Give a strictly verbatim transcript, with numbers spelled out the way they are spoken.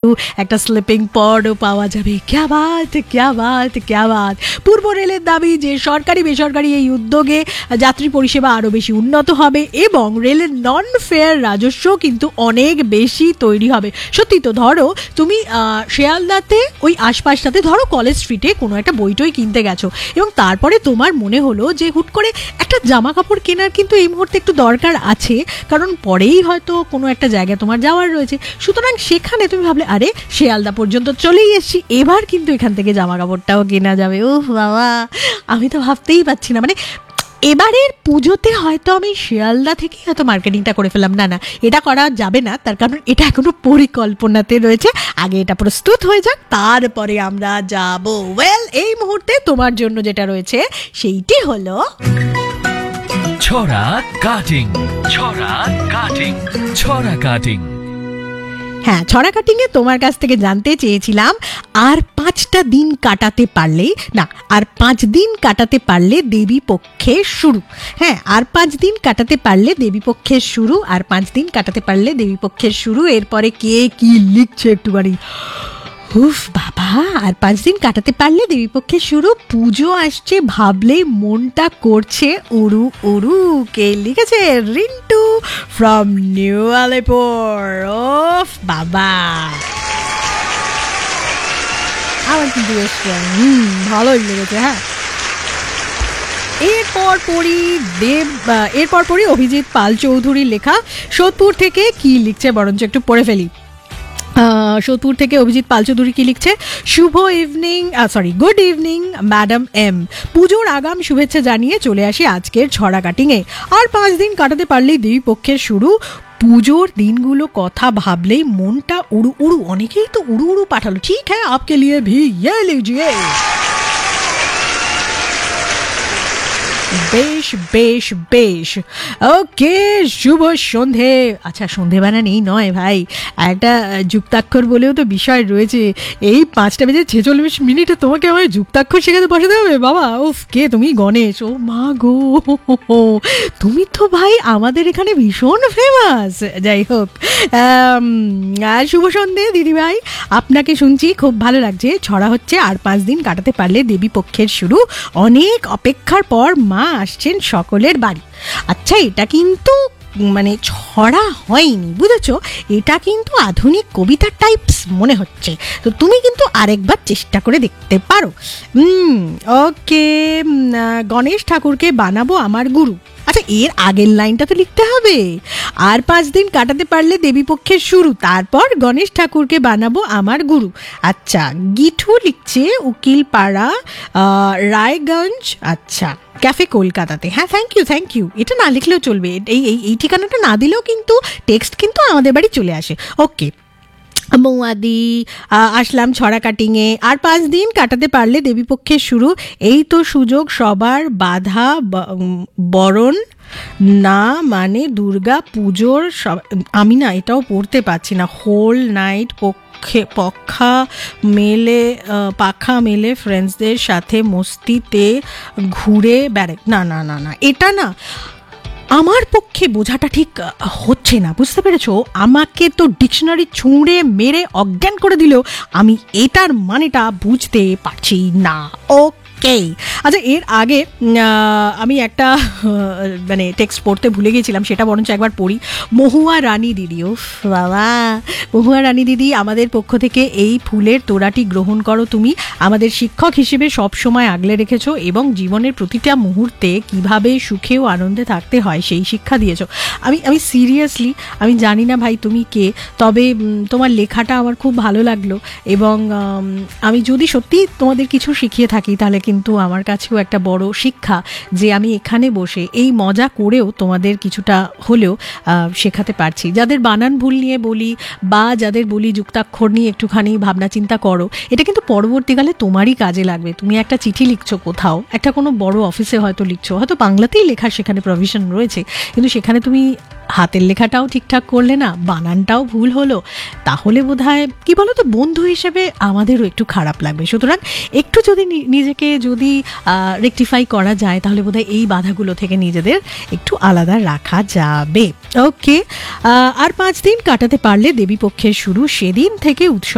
একটা স্লিপিং পডও পাওয়া যাবে। ক্যা বাত ক্যা বাত ক্যা বাত। পূর্ব রেলের দাবি যে সরকারি বেসরকারি এই উদ্যোগে যাত্রী পরিষেবা আরও বেশি উন্নত হবে এবং রেলের নন ফেয়ার রাজস্ব কিন্তু অনেক বেশি তৈরি হবে। সত্যি তো, ধরো তুমি শিয়ালদাতে ওই আশপাশটাতে ধরো কলেজ স্ট্রিটে কোনো একটা বইটই কিনতে গেছো এবং তারপরে তোমার মনে হলো যে হুট করে একটা জামা কাপড় কেনার কিন্তু এই মুহূর্তে একটু দরকার আছে, কারণ পরেই হয়তো কোনো একটা জায়গায় তোমার যাওয়ার রয়েছে। সুতরাং সেখানে তুমি ভাবলে আরে শিয়ালদা পর্যন্ত চলেই এসছি, এবার কিন্তু এখান থেকে জামা কাপড়টাও কেনা যাবে। উফ বাবা, আমি তো ভাবতেই পাচ্ছি না। মানে এবারের পুজোতে হয়তো আমি শিয়ালদা থেকে হয়তো মার্কেটিংটা করে ফেললাম। না না, এটা করা যাবে না, তার কারণ এটা এখনো পরিকল্পনাতে রয়েছে। আগে এটা প্রস্তুত হয়ে যাক, তারপরে আমরা যাব। ওয়েল, এই মুহূর্তে তোমার জন্য যেটা রয়েছে সেইটি হলো ছড়া কাটিং। ছড়া কাটিং। ছড়া কাটিং। হ্যাঁ, ছড়া কাটিংয়ে তোমার কাছ থেকে জানতে চেয়েছিলাম আর পাঁচটা দিন কাটাতে পারলে, না আর পাঁচ দিন কাটাতে পারলে দেবী পক্ষের শুরু। হ্যাঁ, আর পাঁচ দিন কাটাতে পারলে দেবী পক্ষের শুরু, আর পাঁচ দিন কাটাতে পারলে দেবী পক্ষের শুরু। এরপরে কে কি লিখছে একটুখানি। উফ বাবা, আর পাঁচ দিন কাটাতে পারলে দেবীপক্ষের শুরু, পুজো আসছে ভাবলেই মনটা করছে উড়ু উড়ু। কে লিখেছে? Rintu from new Alipur. ওফ বাবা, আমার কিন্তু বেশ হুম ভালোই লেগেছে। হ্যাঁ, এরপর পড়ি দেব এরপর পড়ি অভিজিৎ পাল চৌধুরীর লেখা। সোদপুর থেকে কি লিখছে বরঞ্চ একটু পড়ে ফেলি। সোদপুর থেকে অভিজিৎ পাল চৌধুরী কি লিখছে? শুভ evening, sorry good evening madam M. পুজোর আগাম শুভেচ্ছা জানিয়ে চলে আসি আজকের ছড়া কাটিংয়ে। আর পাঁচ দিন কাটাতে পারলেই দেবী পক্ষের শুরু, পুজোর দিনগুলো কথা ভাবলেই মনটা উড়ু উড়ু। অনেকেই তো উড়ু উড়ু পাঠালো। ঠিক হ্যাঁ, আপকে লিয়ে ভি ইয়ে লিজিয়ে। বেশ বেশ বেশ, ওকে, শুভ সন্ধে। আচ্ছা, সন্ধেবেলা নেই নয় ভাই, একটা যুক্তাক্ষর বলেও তো বিষয় রয়েছে। এই পাঁচটা বেজে ছেচল্লিশ মিনিটে তোমাকে আমার যুক্তাক্ষর শেখাতে বসাতে হবে বাবা। উফ, কে তুমি? গণেশ? ও মা গো, তুমি তো ভাই আমাদের এখানে ভীষণ ফেমাস। যাই হোক, শুভ সন্ধে দিদিভাই, আপনাকে শুনছি, খুব ভালো লাগছে। ছড়া হচ্ছে আর পাঁচ দিন কাটাতে পারলে দেবী পক্ষের শুরু, অনেক অপেক্ষার পর মা আসছেন সকলের বাড়ি। আচ্ছা, এটা কিন্তু মানে ছড়া হয়নি, বুঝেছো? এটা কিন্তু আধুনিক কবিতার টাইপস মনে হচ্ছে। তো তুমি কিন্তু আরেকবার চেষ্টা করে দেখতে পারো। হুম ওকে, গণেশ ঠাকুরকে বানাবো আমার গুরু। আচ্ছা, এর আগের লাইনটা তো লিখতে হবে। আর পাঁচ দিন কাটাতে পারলে দেবীপক্ষের শুরু, তারপর গণেশ ঠাকুরকে বানাবো আমার গুরু। আচ্ছা, গিঠু লিখছে উকিলপাড়া, রায়গঞ্জ। আচ্ছা, ক্যাফে কলকাতাতে। হ্যাঁ, থ্যাংক ইউ থ্যাংক ইউ। এটা না লিখলেও চলবে, এই এই ঠিকানাটা না দিলেও কিন্তু টেক্সট কিন্তু আমাদের বাড়ি চলে আসে। ওকে, মৌয়াদি আসলাম ছড়া কাটিংয়ে। আর পাঁচ দিন কাটাতে পারলে দেবীপক্ষের শুরু, এই তো সুযোগ সবার, বাধা বরণ না মানে দুর্গা পুজোর। আমি না এটাও পড়তে পারছি না। হোল নাইট পক্ষে পক্ষা মেলে পাখা মেলে ফ্রেন্ডসদের সাথে মস্তিতে ঘুরে বেড়ে। না না না না, এটা না আমার পক্ষে বোঝাটা ঠিক হচ্ছে না, বুঝতে পেরেছো? আমাকে তো ডিকশনারি ছুঁড়ে মেরে অজ্ঞান করে দিলেও আমি এটার মানেটা বুঝতে পারছি না। ওকে, আচ্ছা, এর আগে আমি একটা মানে টেক্সট পড়তে ভুলে গিয়েছিলাম, সেটা বরঞ্চ একবার পড়ি। মহুয়া রানী দিদি, ও বাবা, মহুয়া রানী দিদি, আমাদের পক্ষ থেকে এই ফুলের তোড়াটি গ্রহণ করো। তুমি আমাদের শিক্ষক হিসেবে সব সময় আগলে রেখেছো এবং জীবনের প্রতিটা মুহূর্তে কিভাবে সুখে ও আনন্দে থাকতে হয় সেই শিক্ষা দিয়েছো। আমি আমি সিরিয়াসলি আমি জানি না ভাই তুমি কে, তবে তোমার লেখাটা আমার খুব ভালো লাগলো এবং আমি যদি সত্যি তোমাদের কিছু শিখিয়ে থাকি তাহলে কিন্তু আমার কাছেও একটা বড় শিক্ষা যে আমি এখানে বসে এই মজা করেও তোমাদের কিছুটা হলেও শেখাতে পারছি। যাদের বানান ভুল নিয়ে বলি বা যাদের বলি যুক্তাক্ষর নিয়ে একটুখানি ভাবনা চিন্তা করো, এটা কিন্তু পরবর্তীকালে তোমারই কাজে লাগবে। তুমি একটা চিঠি লিখছো কোথাও, একটা কোনো বড় অফিসে হয়তো লিখছো, হয়তো বাংলাতেই লেখার সেখানে প্রভিশন রয়েছে, কিন্তু সেখানে তুমি হাতের লেখাটাও ঠিকঠাক করলে না, বানানটাও ভুল হলো, তাহলে বোধহয় কি বলো তো, বন্ধু হিসেবে আমাদেরও একটু খারাপ লাগবে। সুতরাং একটু যদি নিজেকে যদি রেকটিফাই করা যায় তাহলে বোধহয় এই বাধাগুলো থেকে নিজেদের একটু আলাদা রাখা যাবে। ওকে, আর পাঁচ দিন কাটাতে পারলে দেবী পক্ষের শুরু, সেদিন থেকে উৎসব